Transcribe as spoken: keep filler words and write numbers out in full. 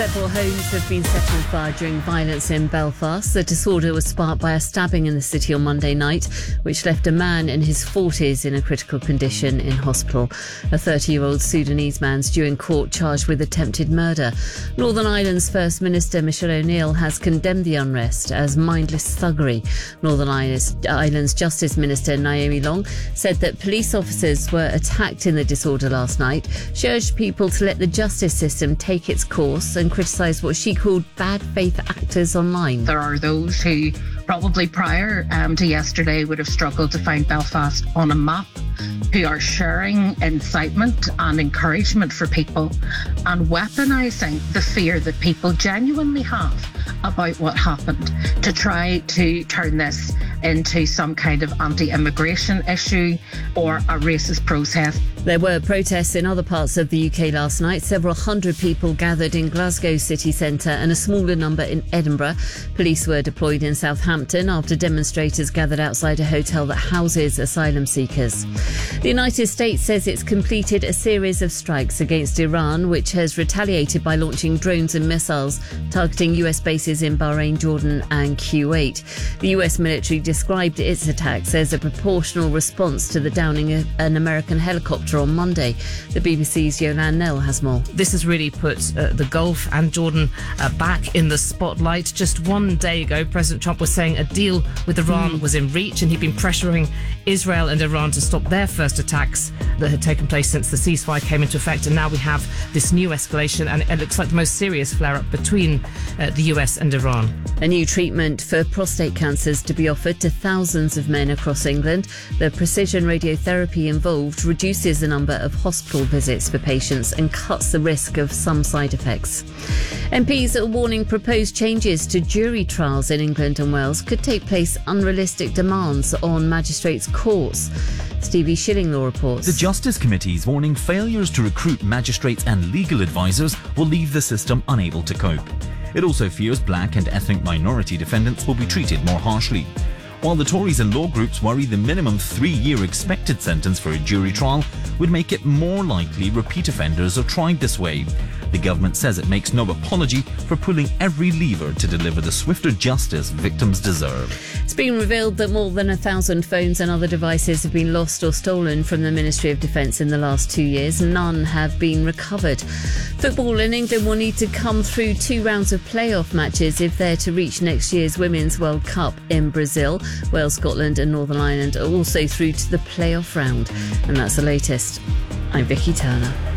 Several homes have been set on fire during violence in Belfast. The disorder was sparked by a stabbing in the city on Monday night, which left a man in his forties in a critical condition in hospital. A thirty-year-old Sudanese man's due in court charged with attempted murder. Northern Ireland's First Minister Michelle O'Neill has condemned the unrest as mindless thuggery. Northern Ireland's Justice Minister Naomi Long said that police officers were attacked in the disorder last night. She urged people to let the justice system take its course and criticised what she called bad faith actors online. There are those who probably prior um, to yesterday would have struggled to find Belfast on a map, who are sharing incitement and encouragement for people and weaponising the fear that people genuinely have about what happened to try to turn this into some kind of anti-immigration issue or a racist protest. There were protests in other parts of the U K last night. Several hundred people gathered in Glasgow city centre and a smaller number in Edinburgh. Police were deployed in Southampton after demonstrators gathered outside a hotel that houses asylum seekers. The United States says it's completed a series of strikes against Iran, which has retaliated by launching drones and missiles targeting U S bases in Bahrain, Jordan and Kuwait. The U S military described its attacks as a proportional response to the downing of an American helicopter on Monday. The B B C's Yolande Nell has more. This has really put uh, the Gulf and Jordan uh, back in the spotlight. Just one day ago, President Trump was saying a deal with Iran mm. was in reach, and he'd been pressuring Israel and Iran to stop their first attacks that had taken place since the ceasefire came into effect. And now we have this new escalation, and it looks like the most serious flare-up between uh, the U S and Iran. A new treatment for prostate cancers to be offered to thousands of men across England. The precision radiotherapy involved reduces the number of hospital visits for patients and cuts the risk of some side effects. M Ps are warning proposed changes to jury trials in England and Wales could take place unrealistic demands on magistrates' courts. Stevie Shillinglaw reports. The Justice Committee is warning failures to recruit magistrates and legal advisors will leave the system unable to cope. It also fears black and ethnic minority defendants will be treated more harshly. While the Tories and law groups worry the minimum three-year expected sentence for a jury trial would make it more likely repeat offenders are tried this way. The government says it makes no apology for pulling every lever to deliver the swifter justice victims deserve. It's been revealed that more than a thousand phones and other devices have been lost or stolen from the Ministry of Defence in the last two years. None have been recovered. Football in England will need to come through two rounds of playoff matches if they're to reach next year's Women's World Cup in Brazil. Wales, Scotland and Northern Ireland are also through to the playoff round. And that's the latest. I'm Vicky Turner.